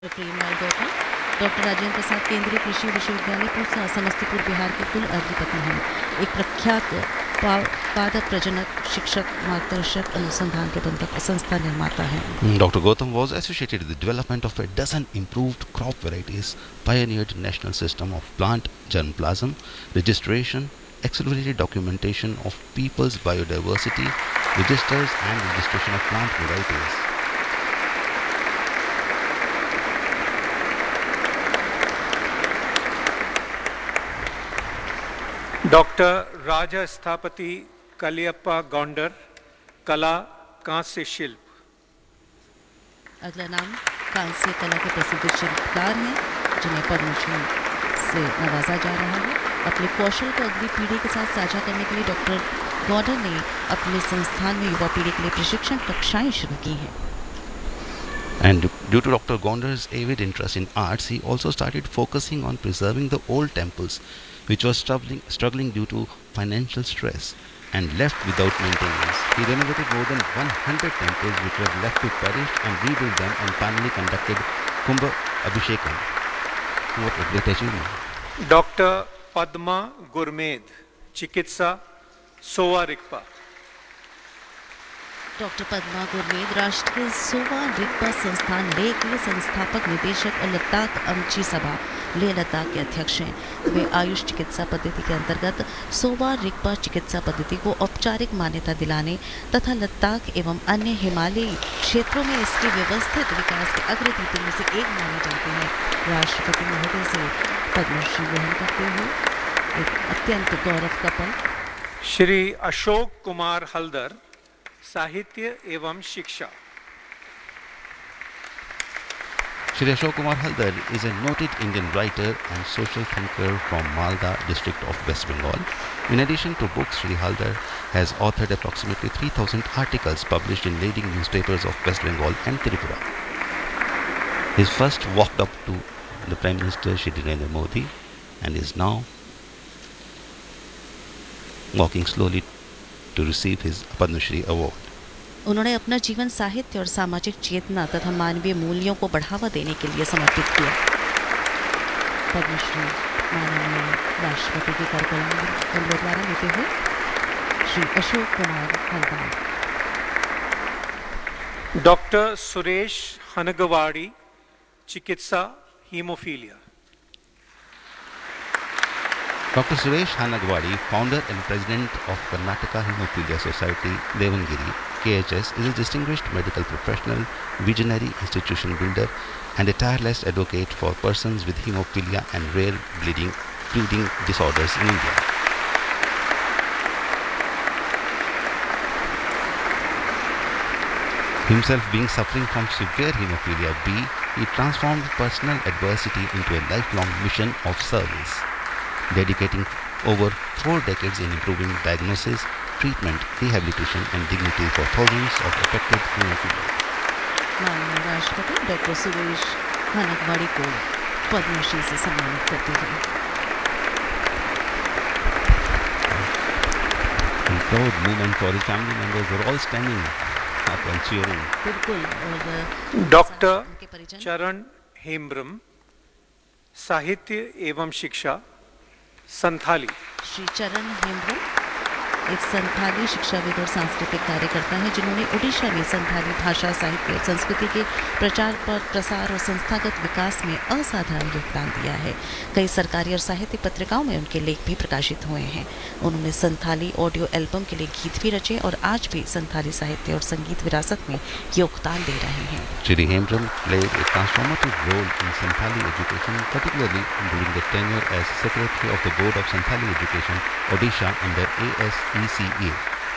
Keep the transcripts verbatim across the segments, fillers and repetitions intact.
Premlal Gautam. Doctor Rajendra Prasad केंद्रीय कृषि विश्वविद्यालय पूसा समस्तीपुर बिहार के कुल अधिपति हैं। एक प्रख्यात पादप प्रजनक, शिक्षक, मार्गदर्शक, अनुसंधान प्रबंधक, संस्था निर्माता हैं। Doctor Gautam was associated with the development of a dozen improved crop varieties, pioneered national system of plant germplasm registration, accelerated documentation of people's biodiversity registers and registration of plant varieties. Doctor राजा स्थापति कलियप्पा गौंडर, कला कांस्य शिल्प। अगला नाम कांस्य कला के प्रसिद्ध शिल्पकार हैं जिन्हें पद्मश्री से नवाजा जा रहा है। अपने कौशल को अगली पीढ़ी के साथ साझा करने के लिए डॉक्टर गौंडर ने अपने संस्थान में युवा पीढ़ी के लिए प्रशिक्षण कक्षाएं शुरू की हैं। And due to Doctor Gaunder's avid interest in arts, he also started focusing on preserving the old temples, which was struggling, struggling due to financial stress and left without maintenance. He renovated more than one hundred temples which were left to perish and rebuilt them and finally conducted Kumbh Abhishekam. What a great achievement. Doctor Padma गुरमेद, चिकित्सा, सोवा Rigpa. Doctor Padma गुरमेद राष्ट्रीय सोवा रिक्पा संस्थान लेह के संस्थापक निदेशक और लद्दाख अमची सभा लेह लद्दाख के अध्यक्ष हैं। वे आयुष चिकित्सा पद्धति के अंतर्गत सोवा रिक्पा चिकित्सा पद्धति को औपचारिक मान्यता दिलाने तथा लद्दाख एवं अन्य हिमालयी क्षेत्रों में इसके व्यवस्थित विकास के अग्रदूतों में से एक माने जाते हैं। राष्ट्रपति महोदय से पद्मश्री ग्रहण करते हुए एक अत्यंत गौरव का पल। श्री अशोक कुमार हल्दर, साहित्य एवं शिक्षा। Shri Ashok Kumar Haldar is a noted Indian writer and social thinker from Malda district of West Bengal. In addition to books, Shri Haldar has authored approximately three thousand articles published in leading newspapers of West Bengal and Tripura. He first walked up to the Prime Minister Shri Narendra Modi and is now walking slowly to receive his Padma Shri award. उन्होंने अपना जीवन साहित्य और सामाजिक चेतना तथा मानवीय मूल्यों को बढ़ावा देने के लिए समर्पित किया। पद्मश्री माननीय राष्ट्रपति के कार्यक्रम द्वारा लेते हुए श्री अशोक कुमार हल्दर। डॉक्टर सुरेश हनगवाड़ी, चिकित्सा, haemophilia. Doctor Suresh Hanagwadi, founder and president of Karnataka Hemophilia Society, Devangiri, K H S, is a distinguished medical professional, visionary institution builder, and a tireless advocate for persons with hemophilia and rare bleeding, bleeding disorders in India. Himself being suffering from severe hemophilia B, he transformed personal adversity into a lifelong mission of service, dedicating over four decades in improving diagnosis, treatment, rehabilitation and dignity for thousands of affected hemophilia. माननीय राष्ट्रपति doctor Suresh हनगवाड़ी को पद्मश्री से सम्मानित करते हैं। A proud moment for his family members were all standing up and cheering. बिल्कुल। और doctor चरण हेम्ब्रम, साहित्य एवं शिक्षा, संथाली। श्री चरण हेम्ब्रम एक संथाली शिक्षाविद और सांस्कृतिक कार्यकर्ता हैं जिन्होंने ओडिशा में संथाली भाषा, साहित्य और संस्कृति के प्रचार पर प्रसार और संस्थागत विकास में असाधारण योगदान दिया है। कई सरकारी और साहित्यिक पत्रिकाओं में उनके लेख भी प्रकाशित हुए हैं। उन्होंने संथाली ऑडियो एल्बम के लिए गीत भी रचे और आज भी संथाली साहित्य और संगीत विरासत में योगदान दे रहे हैं। Shri Hembram played a transformative role in Santhali education, particularly during the tenure as Secretary of the Board of Santhali Education, Odisha under A S E C A,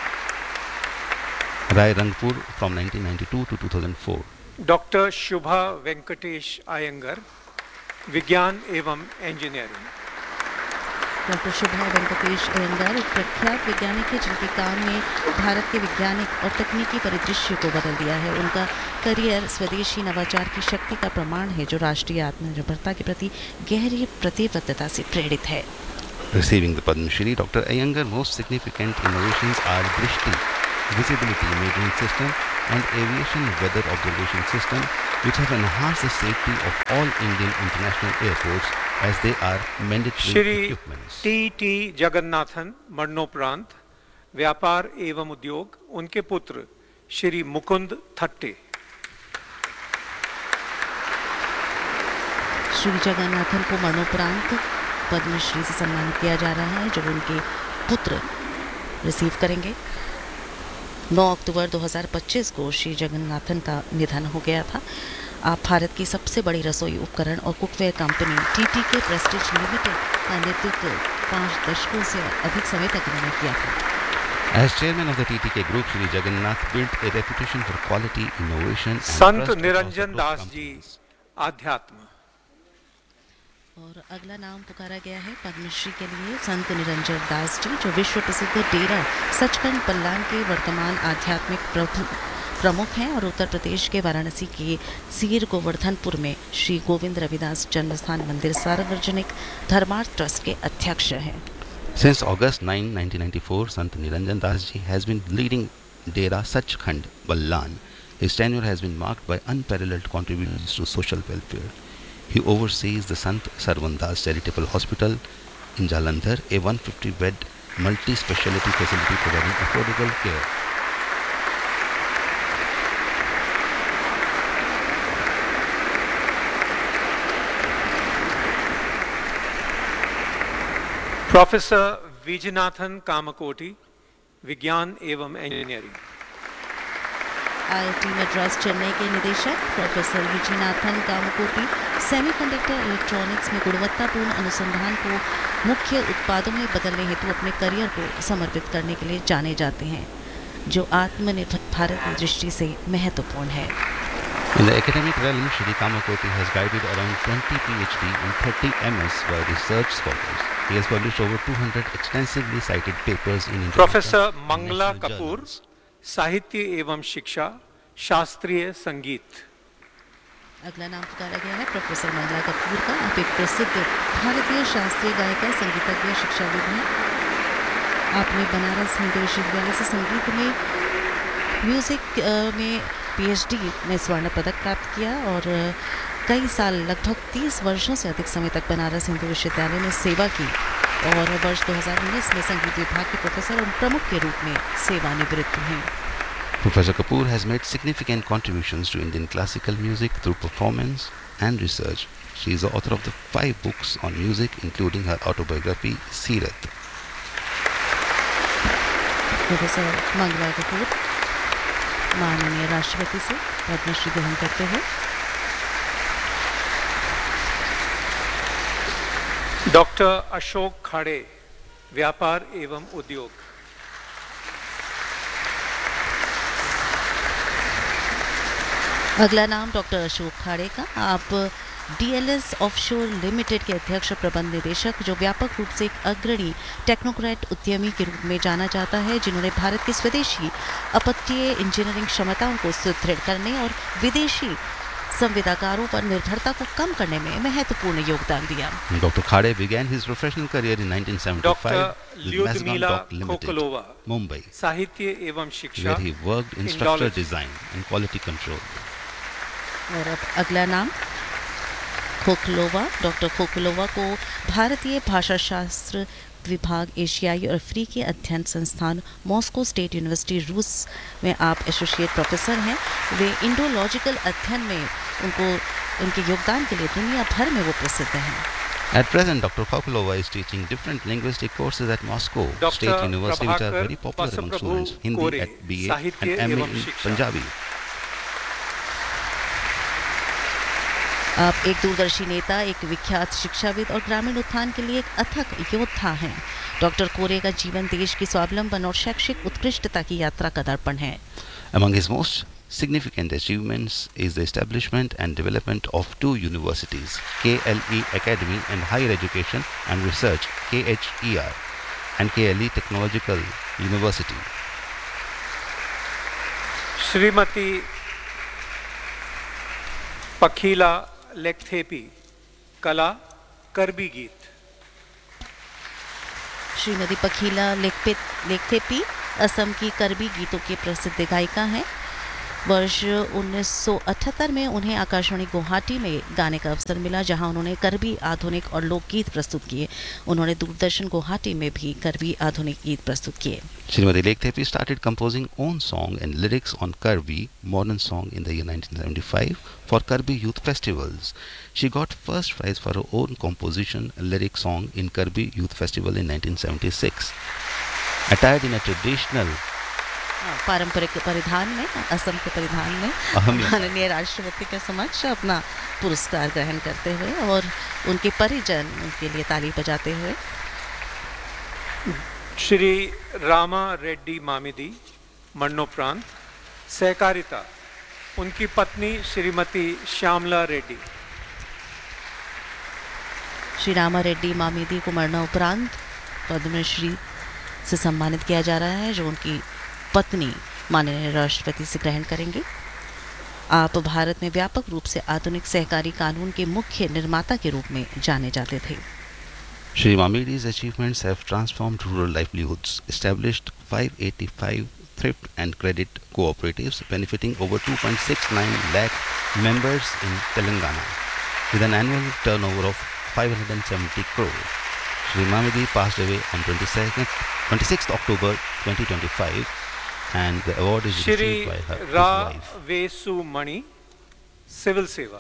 Rai Rangpur from nineteen ninety-two to two thousand four. Doctor शुभा वेंकटेश आयंगर, विज्ञान एवं engineering. Doctor शुभा वेंकटेश अयंगार एक प्रख्यात वैज्ञानिक है जिनके काम ने भारत के वैज्ञानिक और तकनीकी परिदृश्य को बदल दिया है। उनका करियर स्वदेशी नवाचार की शक्ति का प्रमाण है जो राष्ट्रीय आत्मनिर्भरता के प्रति गहरी प्रतिबद्धता से प्रेरित है। Receiving the Padma Shri, Doctor Iyengar most significant innovations are Drishti, visibility imaging system and aviation weather observation system, which have enhanced the safety of all Indian international airports as they are mandatory Shri equipments. T T Jagannathan मरणोपरांत व्यापार एवं उद्योग, उनके पुत्र श्री मुकुंद थट्टे। श्री जगन्नाथन को मरणोपरांत पद्मश्री से सम्मानित किया जा रहा है, जो उनके पुत्र रिसीव करेंगे। नौ अक्टूबर दो हज़ार पच्चीस को श्री जगन्नाथन का निधन हो गया था। आप भारत की सबसे बड़ी रसोई उपकरण और कुकवेयर कंपनी टीटी के प्रेस्टीज लिमिटेड का नेतृत्व पाँच दशकों से अधिक समय तक उन्होंने किया था। As chairman of the T T K Group, Shri Jagannath built a reputation for quality, innovation and Sant trust Niranjan across the Das group ji companies. आध्यात्म। और अगला नाम पुकारा गया है पद्मश्री के लिए संत निरंजन दास जी, जो विश्व प्रसिद्ध डेरा सचखंड बल्लान के वर्तमान आध्यात्मिक प्रमुख हैं और उत्तर प्रदेश के वाराणसी के सीर गोवर्धनपुर में श्री गोविंद रविदास जन्मस्थान मंदिर सार्वजनिक धर्मार्थ ट्रस्ट के अध्यक्ष हैं। Since August ninth, nineteen ninety-four, Sant Niranjan Das Ji has been leading Dera Sachkhand Ballan. His tenure has been marked by unparalleled contributions to social welfare. He oversees the Sant Sarwan Das Charitable Hospital in Jalandhar, a one hundred fifty bed multi-speciality facility providing affordable care. Professor विजयनाथन Kamakoti, विज्ञान एवं engineering. IIT Madras Chennai के निदेशक professor विजयनाथन Kamakoti semiconductor electronics में गुणवत्तापूर्ण अनुसंधान को मुख्य उत्पादों में बदलने हेतु अपने करियर को समर्पित करने के लिए जाने जाते हैं, जो आत्मनिर्भर भारत की दृष्टि से महत्वपूर्ण है। In the academic realm, Shri Kamakoti has guided around twenty PhD and thirty M S by research scholars. He has published over two hundred extensively cited papers in international professor and Mangla national Kapoor, journals. साहित्य एवं शिक्षा, शास्त्रीय संगीत। अगला नाम पुकारा गया है प्रोफेसर मंगला कपूर का। आप एक प्रसिद्ध भारतीय शास्त्रीय गायिका, संगीतज्ञ, शिक्षाविद हैं। आपने बनारस हिंदू विश्वविद्यालय से संगीत में म्यूजिक में पीएचडी में स्वर्ण पदक प्राप्त किया और कई साल, लगभग तीस वर्षों से अधिक समय तक बनारस हिंदू विश्वविद्यालय में सेवा की और वर्ष दो हज़ार उन्नीस में संगीत विभाग के प्रोफेसर और प्रमुख के रूप में सेवानिवृत्त हैं। Professor Kapoor has made significant contributions to Indian classical music through performance and research. She is the author of the five books on music, including her autobiography, Seerat. Professor Mangla Kapoor माननीय राष्ट्रपति से पद्मश्री ग्रहण करते हैं। डॉक्टर अशोक खाड़े, व्यापार एवं उद्योग। अगला नाम डॉक्टर अशोक खाड़े का। आप डीएलएस ऑफशोर लिमिटेड के अध्यक्ष प्रबंध निदेशक, जो व्यापक रूप से एक अग्रणी टेक्नोक्रेट उद्यमी के रूप में जाना जाता है, जिन्होंने भारत की स्वदेशी अपतटीय इंजीनियरिंग क्षमताओं को सुदृढ़ करने और विदेशी संविदाकारों पर निर्भरता को कम करने में महत्वपूर्ण योगदान दिया। Doctor Khade began his professional career in nineteen seventy-five doctor with ल्यूदमिला Mazgan Dock Limited, खोकलोवा, Mumbai, साहित्य एवं शिक्षा, where he worked in structural Indology। design and quality control. और अब अगला नाम खोखलोवा। डॉक्टर खोखलोवा को भारतीय भाषा शास्त्र विभाग, एशियाई और अफ्रीकी अध्ययन संस्थान, मॉस्को स्टेट यूनिवर्सिटी रूस में आप एसोसिएट प्रोफेसर हैं। वे इंडोलॉजिकल अध्ययन में उनको उनके योगदान के लिए दुनिया भर में वो प्रसिद्ध हैं। At present, Doctor Kokulova is teaching different linguistic courses at Moscow State University, which are very popular among students. Hindi at B A and M A in Punjabi. आप एक दूरदर्शी नेता, एक विख्यात शिक्षाविद और ग्रामीण उत्थान के लिए एक अथक योद्धा हैं। डॉक्टर कोरे का जीवन देश की स्वावलंबन और शैक्षिक उत्कृष्टता की यात्रा का दर्पण है। Among his most significant achievements is the establishment and development of two universities, K L E Academy and Higher Education and Research, K H E R, and K L E Technological University. Shrimati पखीला लेक्थेपी, कला, करबी गीत। श्रीमती पखीला लेखपे लेखथेपी असम की करबी गीतों की प्रसिद्ध गायिका हैं। वर्ष उन्नीस सौ अठहत्तर में उन्हें आकाशवाणी गुवाहाटी में गाने का अवसर मिला, जहां उन्होंने करबी आधुनिक और लोकगीत प्रस्तुत किए। उन्होंने दूरदर्शन गुवाहाटी में भी करबी आधुनिक गीत प्रस्तुत किए। Srimati Lekthepi started composing own song and lyrics on Karbi modern song in the year nineteen seventy-five for Karbi youth festivals. She got first prize for her own composition lyric song in Karbi youth festival in nineteen seventy-six. Attired in a traditional हाँ, पारंपरिक परिधान में, असम के परिधान में अहम- माननीय राष्ट्रपति के समक्ष अपना पुरस्कार ग्रहण करते हुए और उनके परिजन उनके लिए ताली बजाते हुए। श्री रामा रेड्डी मामिदी, मरणोपरांत। सहकारिता, उनकी पत्नी श्रीमती श्यामला रेड्डी। श्री रामा रेड्डी मामिदी को मरणोपरांत पद्मश्री से सम्मानित किया जा रहा है, जो उनकी पत्नी माननीय राष्ट्रपति से ग्रहण करेंगे। आप भारत में व्यापक रूप से आधुनिक सहकारी कानून के मुख्य निर्माता के रूप में जाने जाते थे। Shri Mamidi's achievements have transformed rural livelihoods, established five hundred eighty-five thrift and credit cooperatives benefiting over two point six nine lakh members in Telangana, with an annual turnover of five hundred seventy crore. Shri Mamidi passed away on twenty-second, twenty-sixth October twenty twenty-five, and the award is Shri received by her his रा wife. Vesu मणि, civil सेवा।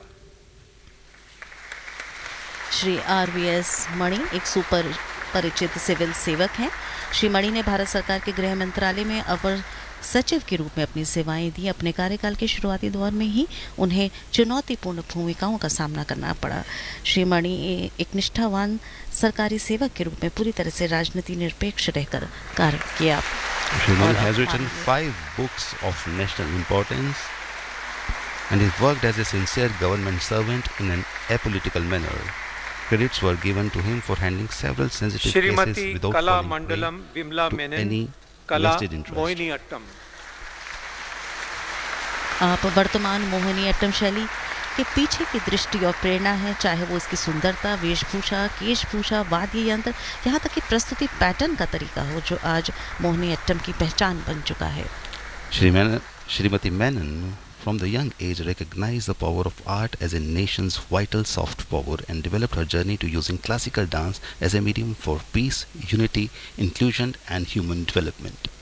Shri are V S मणि एक super परिचित civil सेवक हैं। श्री मणि ने भारत सरकार के गृह मंत्रालय में अपर सचिव के रूप में अपनी सेवाएं दी। अपने कार्यकाल के शुरुआती दौर में ही उन्हें चुनौतीपूर्ण भूमिकाओं का सामना करना पड़ा। श्री मणि एक निष्ठावान सरकारी सेवक के रूप में पूरी तरह से राजनीति निरपेक्ष रहकर कार्य किया। Shri Mani और has written माननीय- five books of national importance and he worked as a sincere government servant in an apolitical manner. Credits were given to him for handling several sensitive Shrimati cases without कला falling Mandalam prey Vimla to Menon, any कला vested interest. Mohini Attam. आप वर्तमान मोहिनी अट्टम शैली के पीछे की दृष्टि और प्रेरणा है, चाहे वो इसकी सुंदरता, वेशभूषा, केशभूषा, वाद्य यंत्र, यहाँ तक कि प्रस्तुति पैटर्न का तरीका हो, जो आज मोहिनी अट्टम की पहचान बन चुका है। Shri Menon, Shrimati Menon, from the young age, recognized the power of art as a nation's vital soft power and developed her journey to using classical dance as a medium for peace, unity, inclusion, and human development.